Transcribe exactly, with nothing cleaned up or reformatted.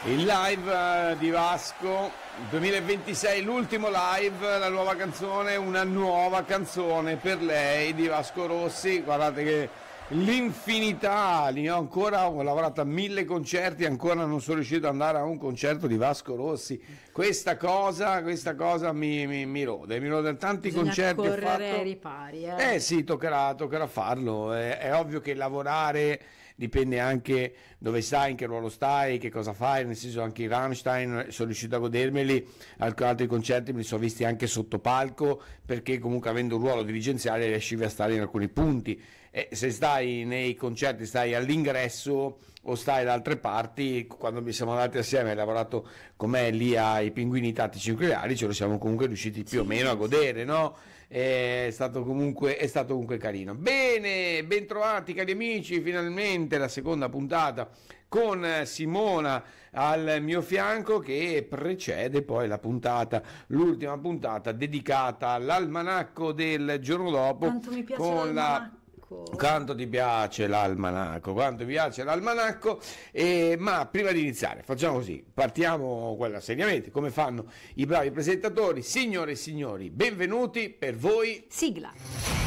Il live uh, di Vasco duemilaventisei, l'ultimo live, la nuova canzone, una nuova canzone per lei di Vasco Rossi. Guardate che l'infinità, io ancora ho lavorato a mille concerti, ancora non sono riuscito ad andare a un concerto di Vasco Rossi. Questa cosa, questa cosa mi, mi, mi rode, mi rode tanti Bisogna concerti ho correre fatto. ai ripari, eh. Eh sì, toccherà, toccherà farlo. È, è ovvio che lavorare dipende anche dove stai, in che ruolo stai, che cosa fai, nel senso anche i Rammstein sono riuscito a godermeli, altri concerti me li sono visti anche sotto palco, perché comunque avendo un ruolo dirigenziale riesci a stare in alcuni punti, e se stai nei concerti stai all'ingresso o stai da altre parti. Quando mi siamo andati assieme, hai lavorato con me lì ai Pinguini Tattici Nucleari, ce lo siamo comunque riusciti più o meno a godere, no? È stato comunque, è stato comunque carino. Bene, bentrovati cari amici, finalmente la seconda puntata con Simona al mio fianco, che precede poi la puntata, l'ultima puntata dedicata all'almanacco del giorno dopo. Quanto mi piace con l'almanacco. la Quanto ti piace l'almanacco, quanto mi piace l'almanacco, eh, ma prima di iniziare facciamo così, partiamo quella seriamente, come fanno i bravi presentatori. Signore e signori, benvenuti per voi. Sigla.